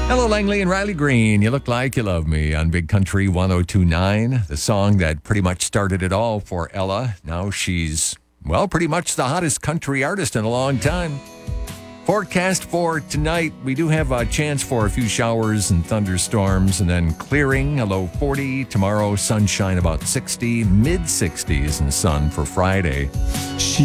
Hello, Langley and Riley Green. You look like you love me on Big Country 1029, the song that pretty much started it all for Ella. Now she's, well, pretty much the hottest country artist in a long time. Forecast for tonight, we do have a chance for a few showers and thunderstorms and then clearing, a low 40. Tomorrow, sunshine about 60, mid 60s and sun for Friday.